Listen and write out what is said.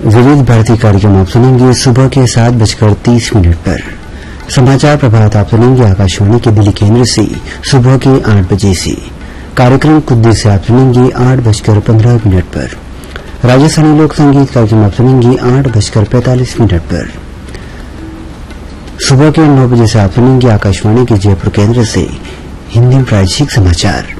विविध भारती कार्यक्रम आप सुनेंगे सुबह के 7:30 पर। समाचार प्रभात आप सुनेंगे आकाशवाणी के दिल्ली केंद्र से सुबह के 8 बजे से। कार्यक्रम कुद्दी से आप सुनेंगे 8:15 पर। राजस्थानी लोक संगीत कार्यक्रम आप सुनेंगे 8:45 पर। सुबह के 9 बजे से आप सुनेंगे आकाशवाणी के जयपुर केंद्र से हिंदी प्रादेशिक समाचार।